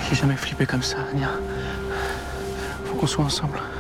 J'ai jamais flippé comme ça, Nia. Faut qu'on soit ensemble.